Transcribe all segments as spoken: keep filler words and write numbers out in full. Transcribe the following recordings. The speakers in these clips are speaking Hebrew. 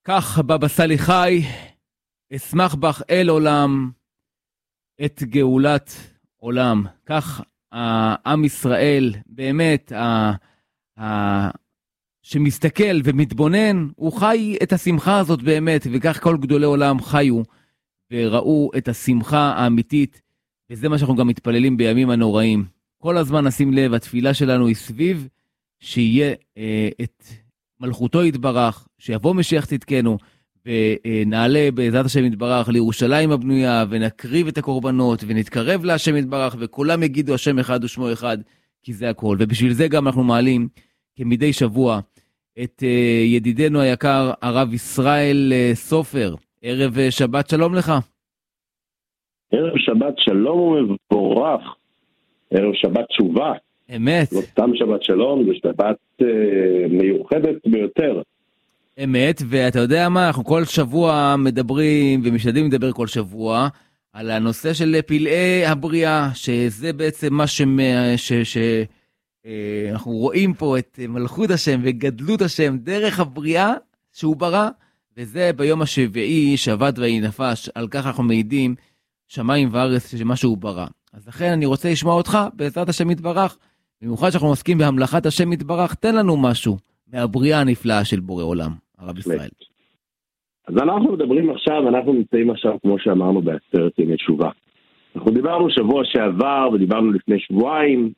כך בבא סאלי חי, אשמח בך אל עולם, את גאולת עולם. כך העם ישראל, באמת, ה, ה, שמסתכל ומתבונן, הוא חי את השמחה הזאת באמת, וכך כל גדולי עולם חיו, וראו את השמחה האמיתית, וזה מה שאנחנו גם מתפללים בימים הנוראים. כל הזמן נשים לב, התפילה שלנו היא סביב, שיהיה אה, את מלכותו יתברך, שיבוא משיח צדקנו, ונעלה בעזרת השם יתברך לירושלים הבנויה, ונקריב את הקורבנות, ונתקרב להשם יתברך, וכולם יגידו השם אחד ושמו אחד, כי זה הכל. ובשביל זה גם אנחנו מעלים, כמדי שבוע, את uh, ידידנו היקר, הרב ישראל uh, סופר. ערב uh, שבת שלום לך. ערב שבת שלום ומבורך. ערב שבת תשובה. אמת. לא סתם שבת שלום, זה שבת uh, מיוחדת ביותר. אמת, ואתה יודע מה, אנחנו כל שבוע מדברים ומשתדלים לדבר כל שבוע על הנושא של פלאי הבריאה, שזה בעצם מה שמ- ש... ש... אנחנו רואים פה את מלכות השם וגדלות השם דרך הבריאה שהוא ברא, וזה ביום השביעי שבת ויהי נפש. על כך אנחנו מעידים שמיים וארץ שמה שהוא ברא. אז לכן אני רוצה לשמוע אותך בעזרת השם יתברך, במיוחד שאנחנו עוסקים בהמלכת השם יתברך. תן לנו משהו מהבריאה הנפלאה של בורא עולם, הרב ישראל. אז אנחנו מדברים עכשיו, אנחנו נמצאים עכשיו כמו שאמרנו בעשרת ימי תשובה. אנחנו דיברנו שבוע שעבר ודיברנו לפני שבועיים,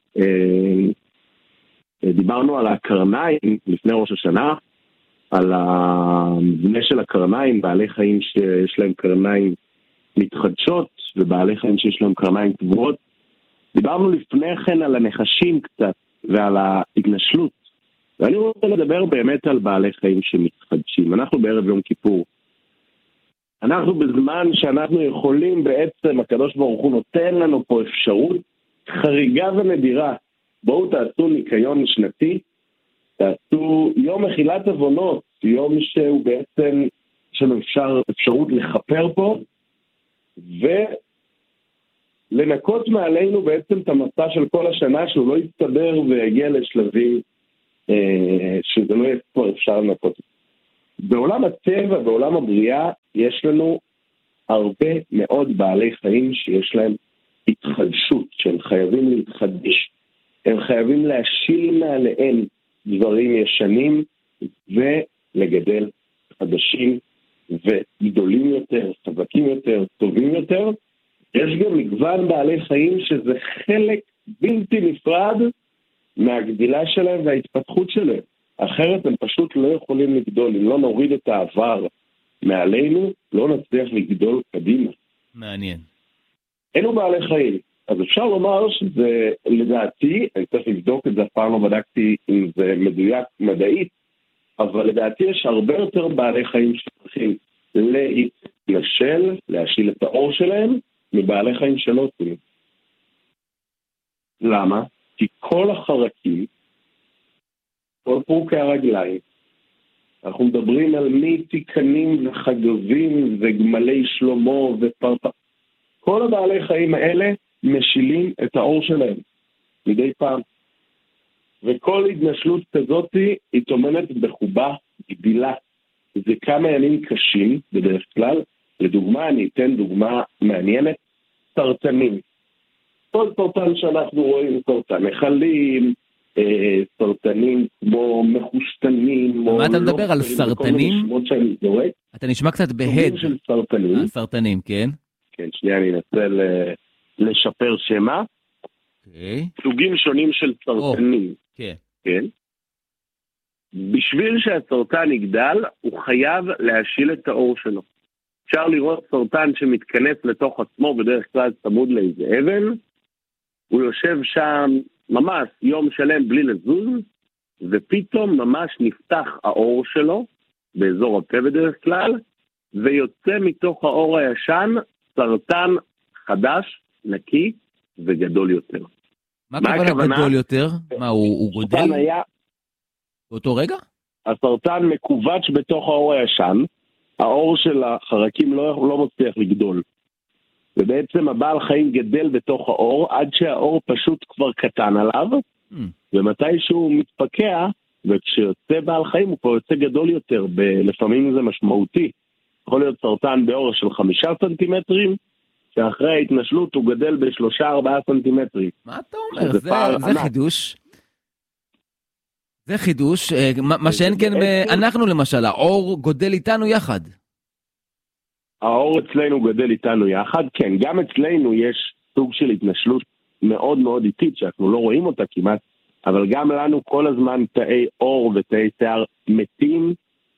דיברנו על הקרניים לפני ראש השנה, על המבנה של הקרניים, בעלי חיים שיש להם קרניים מתחדשות ובעלי חיים שיש להם קרניים קבועות. דיברנו לפני כן על הנחשים קצת ועל ההתנשלות, ואני רוצה לדבר באמת על בעלי חיים שמתחדשים. אנחנו בערב יום כיפור, אנחנו בזמן שאנחנו יכולים בעצם, הקדוש ברוך הוא נותן לנו פה אפשרות חריגה ונדירה. בואו תעשו ניקיון שנתי, תעשו יום מחילת עוונות, יום שהוא בעצם, יש לנו אפשר, אפשרות לחפר פה, ולנקות מעלינו בעצם את המסע של כל השנה, שהוא לא יסתדר ויגיע לשלבים, אה, שזה לא יהיה כבר אפשר לנקות. בעולם הטבע, בעולם הבריאה, יש לנו הרבה מאוד בעלי חיים שיש להם התחדשות, שהם חייבים להתחדש. הם חייבים להשיל מעליהם דברים ישנים ולגדל חדשים וגדולים יותר, חזקים יותר, טובים יותר. יש גם מגוון בעלי חיים שזה חלק בלתי נפרד מהגדילה שלהם וההתפתחות שלהם. אחרת הם פשוט לא יכולים לגדול. אם לא נוריד את העבר מעלינו, לא נצליח לגדול קדימה. מעניין. אלו בעלי חיים. אז אפשר לומר שזה, לדעתי, אני צריך לבדוק את זה, פעם לא בדקתי אם זה מדויק מדעית, אבל לדעתי יש הרבה יותר בעלי חיים שצריכים להתנשל, להשיל את האור שלהם, מבעלי חיים שלא עושים. למה? כי כל החרקים, כל פרוקי הרגליים, אנחנו מדברים על מי תיקנים וחגבים וגמלי שלמה ופרפ... כל הבעלי חיים האלה משילים את האור שלהם מדי פעם. וכל התנשלות כזאת היא טומנת בחובה גדילה. זה כמה ימים קשים בדרך כלל. לדוגמה, אני אתן דוגמה מעניינת, סרטנים. כל סרטן שאנחנו רואים, סרטן נחלים, אה, סרטנים כמו מחושתנים. מה אתה מדבר על סרטנים? אתה נשמע קצת בהד. של סרטנים. הסרטנים, כן. כן, שנייה, אני אנסה לשפר שמה. אוקיי. סוגים שונים של סרטנים. כן. כן. בשביל שהסרטן יגדל, הוא חייב להשיל את האור שלו. אפשר לראות סרטן שמתכנס לתוך עצמו, בדרך כלל צמוד לאיזה אבן, הוא יושב שם ממש יום שלם בלי לזוז, ופתאום ממש נפתח האור שלו, באזור הפה בדרך כלל, ויוצא מתוך האור הישן, סרטן חדש, נקי וגדול יותר. מה הכוונה גדול יותר? מה, הוא גודל? היה... באותו רגע? הסרטן מקובץ בתוך האור הישן, האור של החרקים לא, לא מצליח לגדול. ובעצם הבעל חיים גדל בתוך האור, עד שהאור פשוט כבר קטן עליו, mm. ומתי שהוא מתפקע, וכשיוצא בעל חיים הוא כבר יוצא גדול יותר, ב- לפעמים זה משמעותי. יכול להיות סרטן באורך של חמישה סנטימטרים, שאחרי ההתנשלות הוא גדל בשלושה ארבעה סנטימטרים. מה אתה אומר? זה, זה חידוש. זה חידוש, מה, מה שאין כן, אנחנו למשל, האור גודל איתנו יחד. האור אצלנו גודל איתנו יחד, כן, גם אצלנו יש סוג של התנשלות מאוד מאוד איטית, שאנחנו לא רואים אותה כמעט, אבל גם לנו כל הזמן תאי אור ותאי שיער מתים,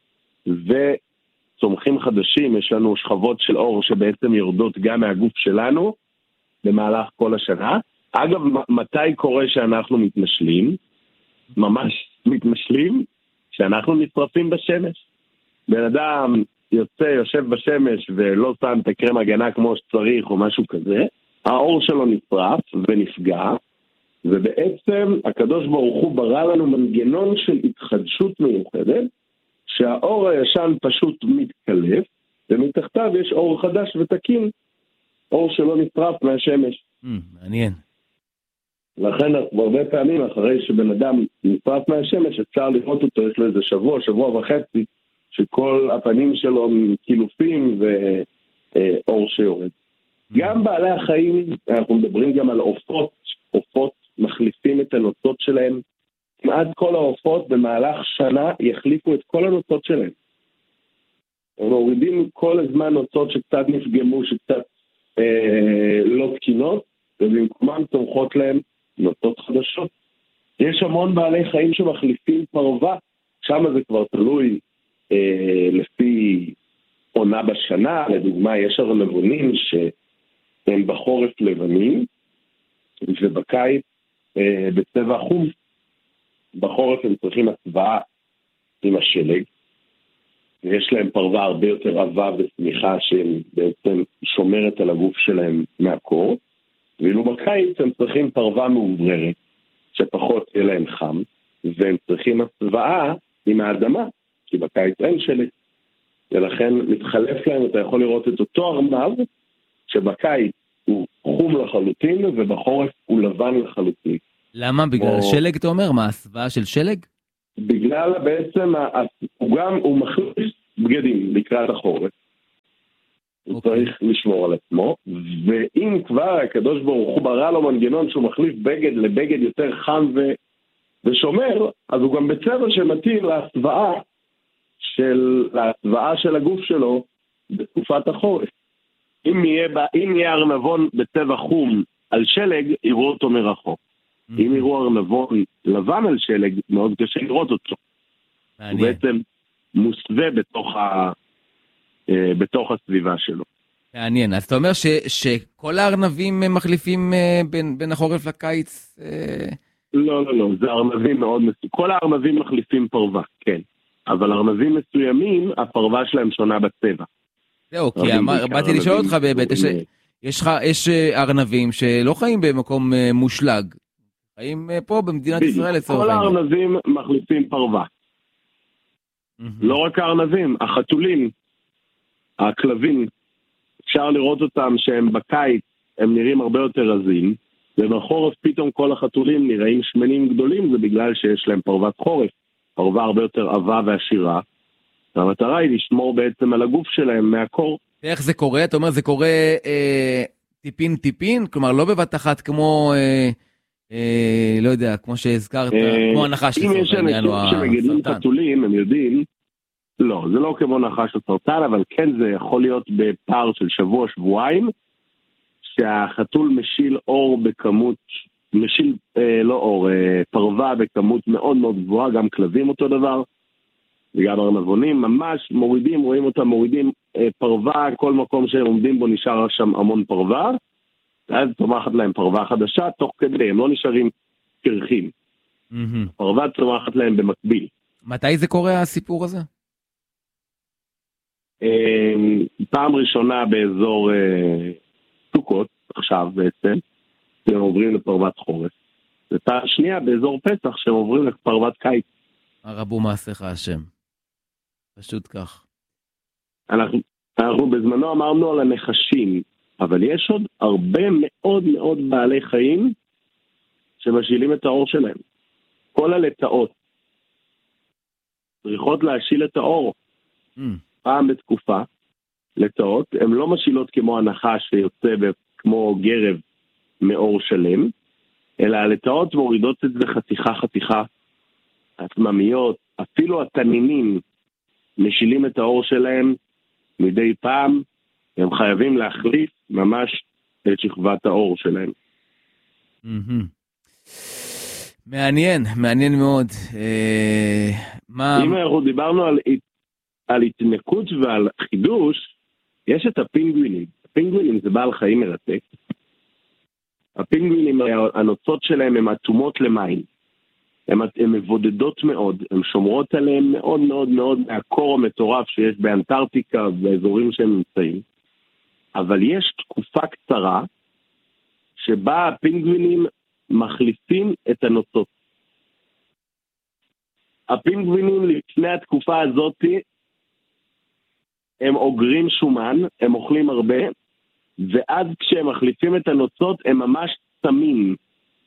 וצומחים חדשים, יש לנו שכבות של אור שבעצם יורדות גם מהגוף שלנו, במהלך כל השנה. אגב, מתי קורה שאנחנו מתנשלים? ממש מתנשלים, שאנחנו נשרפים בשמש. בן אדם יוצא, יושב בשמש ולא שם את הקרם הגנה כמו שצריך או משהו כזה, האור שלו נשרף ונפגע, ובעצם הקדוש ברוך הוא ברא לנו מנגנון של התחדשות מיוחדת, שהאור הישן פשוט מתקלף, ומתחתיו יש אור חדש ותקין, אור שלא נשרף מהשמש. Mm, מעניין. לכן הרבה פעמים אחרי שבן אדם נשרף מהשמש, אפשר לראות אותו, יש לו איזה שבוע, שבוע וחצי, שכל הפנים שלו קילופים ואור שיורד. גם בעלי החיים, אנחנו מדברים גם על עופות, עופות מחליפים את הנוצות שלהם, כמעט כל העופות במהלך שנה יחליפו את כל הנוצות שלהם. הם מורידים כל הזמן נוצות שקצת נפגמו, שקצת אה, לא תקינות, ובמקומם צומחות להם נוצות חדשות. יש המון בעלי חיים שמחליפים פרווה, שם זה כבר תלוי אה, לפי עונה בשנה, לדוגמה יש ארנבונים שהם בחורף לבנים, ובקיץ אה, בצבע חום. בחורף הם צריכים הצבעה עם השלג, ויש להם פרווה הרבה יותר עבה וצמיחה שבעצם שומרת על הגוף שלהם מהקור, ואילו בקיץ הם צריכים פרווה מאובררת, שפחות יהיה להם חם, והם צריכים הצבעה עם האדמה, כי בקיץ אין שלג, ולכן מתחלף להם, אתה יכול לראות את אותו ארנב, שבקיץ הוא חום לחלוטין, ובחורף הוא לבן לחלוטין. למה? בגלל או... שלג אתה אומר? מה, הסוואה של שלג? בגלל בעצם, הוא גם, הוא מחליף בגדים לקראת החורף. הוא צריך לשמור על עצמו, ואם כבר הקדוש ברוך הוא ברא לו מנגנון שהוא מחליף בגד לבגד יותר חם ו... ושומר, אז הוא גם בצבע שמתאים להסוואה של, להסוואה של הגוף שלו בתקופת החורף. אם יהיה, אם יהיה ארנבון בצבע חום על שלג, יראו אותו מרחוק. Mm-hmm. אם יראו ארנבון לבן על שלג, מאוד קשה לראות אותו. מעניין. הוא בעצם מוסווה בתוך ה... בתוך הסביבה שלו. מעניין, אז אתה אומר ש, שכל הארנבים מחליפים בין, בין החורף לקיץ? לא, לא, לא, זה ארנבים מאוד מסוים. כל הארנבים מחליפים פרווה, כן. אבל ארנבים מסוימים, הפרווה שלהם שונה בצבע. זהו, כי באתי לשאול אותך באמת, יש, יש, יש ארנבים שלא חיים במקום מושלג, חיים פה במדינת ישראל. כל הארנבים מחליפים פרווה. לא רק הארנבים, החתולים, הכלבים, אפשר לראות אותם שהם בקיץ, הם נראים הרבה יותר רזים, ובחורף פתאום כל החתולים נראים שמנים גדולים, זה בגלל שיש להם פרוות חורף, פרווה הרבה יותר עבה ועשירה, והמטרה היא לשמור בעצם על הגוף שלהם מהקור. איך זה קורה? אתה אומר זה קורה אה, טיפין טיפין? כלומר לא בבת אחת כמו, אה, אה, לא יודע, כמו שהזכרת, אה, כמו הנחש. אם יש אנשים שמגדלים חתולים, הם יודעים, לא, זה לא כמו נחש או סרטן, אבל כן זה יכול להיות בפער של שבוע, שבועיים, שהחתול משיל אור בכמות, משיל, אה, לא אור, אה, פרווה בכמות מאוד מאוד גבוהה, גם כלבים אותו דבר, וגם ארנבונים, ממש מורידים, רואים אותם מורידים אה, פרווה, כל מקום שהם עומדים בו נשאר שם המון פרווה, ואז צומחת להם פרווה חדשה, תוך כדי, הם לא נשארים קרחים. Mm-hmm. פרווה צומחת להם במקביל. מתי זה קורה הסיפור הזה? פעם ראשונה באזור סוכות, עכשיו בעצם, הם עוברים לפרוות חורף. ופעם שנייה באזור פסח, שהם עוברים לפרוות קיץ. הרבו מעשיך השם. פשוט כך. אנחנו, אנחנו בזמנו אמרנו על הנחשים, אבל יש עוד הרבה מאוד מאוד בעלי חיים שמשילים את האור שלהם. כל הלטאות צריכות להשיל את האור. Mm. פעם בתקופה, לטאות, הן לא משילות כמו הנחש שיוצא כמו גרב מאור שלם, אלא הלטאות מורידות את זה חתיכה חתיכה, התממיות, אפילו התנינים משילים את האור שלהם מדי פעם, הם חייבים להחליף ממש את שכבת האור שלהם. Mm-hmm. מעניין, מעניין מאוד. אה, מה... אם אנחנו דיברנו על, על התנקות ועל חידוש, יש את הפינגווינים. הפינגווינים זה בעל חיים מרתק. הפינגווינים, הנוצות שלהם הן אטומות למים. הן מבודדות מאוד, הן שומרות עליהן מאוד מאוד מאוד מהקור המטורף שיש באנטארקטיקה, באזורים שהם נמצאים. אבל יש תקופה קצרה שבה הפינגווינים מחליפים את הנוצות. הפינגווינים לפני התקופה הזאת הם אוגרים שומן, הם אוכלים הרבה, ואז כשהם מחליפים את הנוצות הם ממש צמים.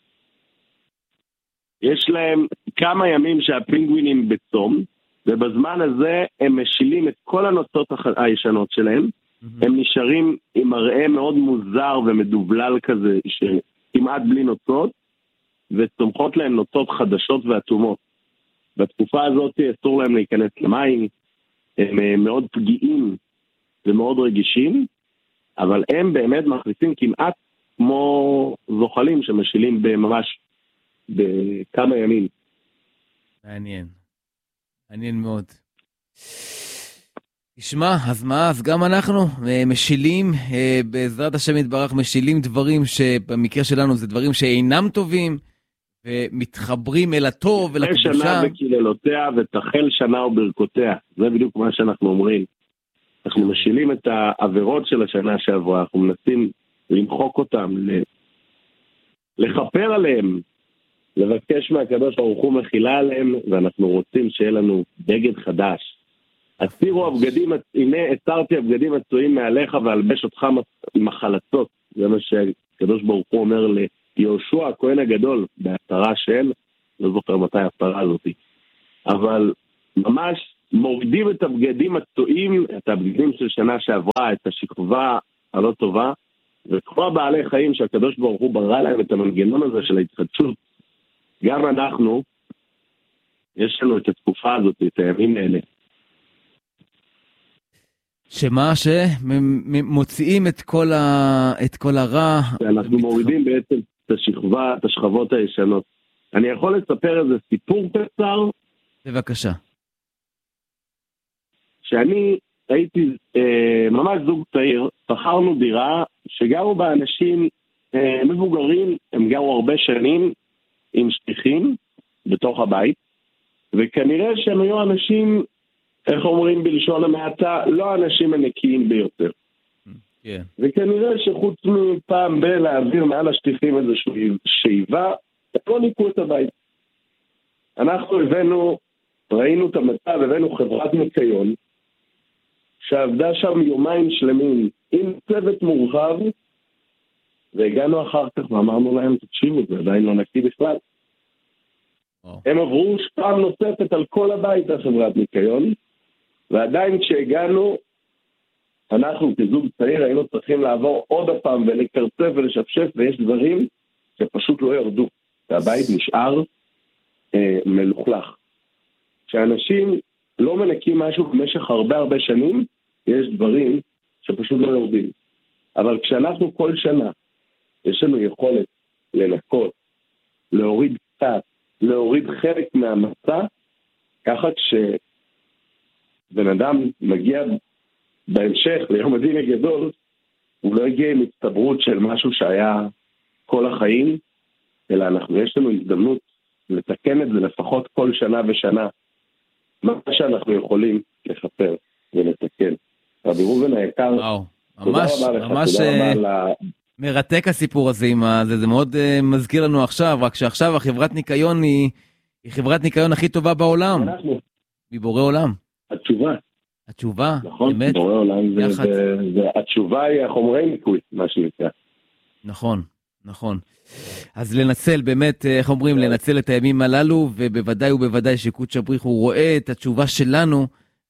יש להם כמה ימים שהפינגווינים בצום, ובזמן הזה הם משילים את כל הנוצות הישנות שלהם, mm-hmm. הם נשארים עם מראה מאוד מוזר ומדובלל כזה, שכמעט בלי נוצות, וצומחות להם נוצות חדשות ואטומות. בתקופה הזאת אסור להם להיכנס למים, הם מאוד פגיעים ומאוד רגישים, אבל הם באמת מחליפים כמעט כמו זוחלים שמשילים ממש בכמה ימים. מעניין. מעניין מאוד. תשמע, אז מה, אז גם אנחנו משילים, בעזרת השם יתברך, משילים דברים שבמקרה שלנו זה דברים שאינם טובים, ומתחברים אל הטוב ולקדושה. שנה בקללותיה ותחל שנה וברכותיה. זה בדיוק מה שאנחנו אומרים. אנחנו משילים את העבירות של השנה שעברה, אנחנו מנסים למחוק אותם, לחפר עליהם, לבקש מהקדוש ברוך הוא מחילה עליהם, ואנחנו רוצים שיהיה לנו בגד חדש. הסירו הבגדים, הנה הסרתי הבגדים הצועים מעליך ואלבש אותך מחלצות. זה מה שהקדוש ברוך הוא אומר ליהושע הכהן הגדול בהפטרה של, לא זוכר מתי ההפטרה הזאת, אבל ממש מורידים את הבגדים הצועים, את הבגדים של שנה שעברה, את השכבה הלא טובה, וכל בעלי חיים שהקדוש ברוך הוא ברא להם את המנגנון הזה של ההתחדשות. גם אנחנו, יש לנו את התקופה הזאת, את הימים האלה. שמה שמוציאים את כל, ה... את כל הרע. אנחנו ומתח... מורידים בעצם את השכבה, את השכבות הישנות. אני יכול לספר איזה סיפור קצר? בבקשה. שאני הייתי אה, ממש זוג צעיר, שכרנו דירה שגרו בה אנשים אה, מבוגרים, הם גרו הרבה שנים עם שטיחים בתוך הבית, וכנראה שהם היו אנשים, איך אומרים בלשון המעטה, לא האנשים הנקיים ביותר. כן. וכנראה שחוץ מפעם בלהעביר מעל השטיחים איזושהי שאיבה, הם לא ניקו את הבית. אנחנו הבאנו, ראינו את המצב, הבאנו חברת ניקיון, שעבדה שם יומיים שלמים עם צוות מורחב, והגענו אחר כך ואמרנו להם, תקשיבו, זה עדיין לא נקי בכלל. Oh. הם עברו פעם נוספת על כל הבית החברת ניקיון, ועדיין כשהגענו, אנחנו כזוג צעיר היינו צריכים לעבור עוד הפעם ולקרצף ולשפשף, ויש דברים שפשוט לא ירדו. והבית נשאר אה, מלוכלך. כשאנשים לא מנקים משהו במשך הרבה הרבה שנים, יש דברים שפשוט לא יורדים. אבל כשאנחנו כל שנה, יש לנו יכולת לנקות, להוריד קצת, להוריד חלק מהמצע, ככה כשבן אדם מגיע בהמשך ליום הדין הגדול, הוא לא הגיע עם הצטברות של משהו שהיה כל החיים, אלא אנחנו, יש לנו הזדמנות לתקן את זה לפחות כל שנה ושנה, מה שאנחנו יכולים לחפר ולתקן. רבי ראובן היקר, וואו, ממש, ממש מרתק הסיפור הזה עם הזה, זה מאוד uh, מזכיר לנו עכשיו, רק שעכשיו החברת ניקיון היא, היא חברת ניקיון הכי טובה בעולם. אנחנו. מבורא עולם. התשובה. התשובה, נכון, באמת. בורא עולם, זה, זה, זה, התשובה היא החומרי ניקוי, מה שנקרא. נכון, נכון. אז לנצל, באמת, איך אומרים, לנצל את הימים הללו, ובוודאי ובוודאי שקודש הבריך הוא רואה את התשובה שלנו,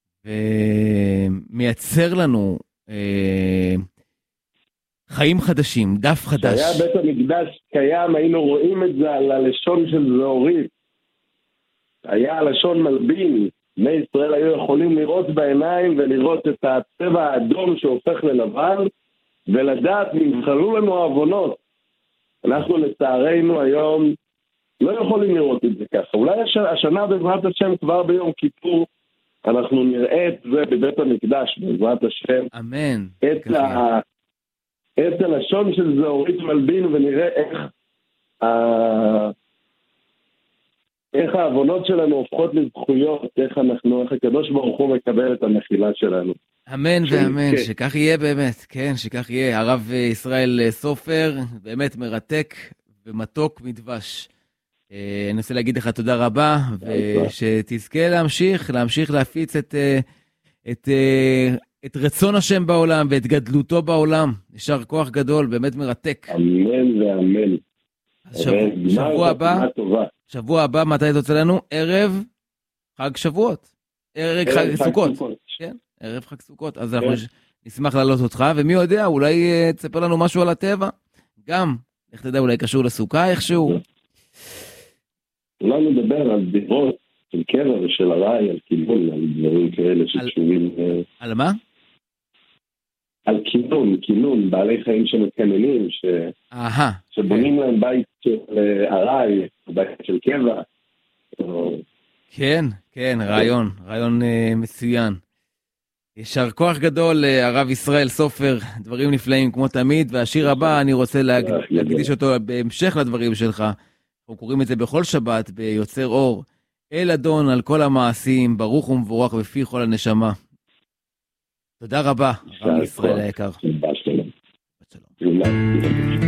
ומייצר לנו אה, חיים חדשים, דף חדש. כשהיה בית המקדש קיים, היינו רואים את זה על הלשון של זהורית. היה הלשון מלבין. בני ישראל היו יכולים לראות בעיניים ולראות את הצבע האדום שהופך ללבן, ולדעת נמחלו לנו העוונות. אנחנו לצערנו היום לא יכולים לראות את זה ככה. אולי הש... השנה בעזרת השם כבר ביום כיפור אנחנו נראה את זה בבית המקדש בעזרת השם. אמן. את, ה... את הלשון של זהורית מלבין ונראה איך ה... איך העוונות שלנו הופכות לזכויות, איך אנחנו, איך הקדוש ברוך הוא מקבל את המחילה שלנו. אמן ואמן, שכך יהיה באמת, כן, שכך יהיה. הרב ישראל סופר, באמת מרתק ומתוק מדבש. אני רוצה להגיד לך תודה רבה, ושתזכה להמשיך, להמשיך להפיץ את, את, את רצון השם בעולם ואת גדלותו בעולם. נשאר כוח גדול, באמת מרתק. אמן ואמן. שבוע, שבוע הבא, שבוע הבא, מתי זה יוצא לנו? ערב חג שבועות. ערב חג סוכות. כן, ערב חג סוכות. אז אנחנו נשמח לעלות אותך, ומי יודע, אולי תספר לנו משהו על הטבע. גם, איך תדע, אולי קשור לסוכה איכשהו. אולי נדבר על דירות של קבע ושל הרי, על כיוון, על דברים כאלה שקשורים... על מה? על כינון, כינון, בעלי חיים שמתקננים, ש... שבונים להם בית של הרי, בית של קבע. כן, כן, רעיון, רעיון uh, מצוין. ישר כוח גדול, הרב ישראל סופר, דברים נפלאים כמו תמיד, והשיר הבא אני רוצה להק... להקדיש אותו בהמשך לדברים שלך. אנחנו קוראים את זה בכל שבת, ביוצר אור. אל אדון על כל המעשים, ברוך ומבורך בפי כל הנשמה. תודה רבה, הרב ישראל היקר. שלום.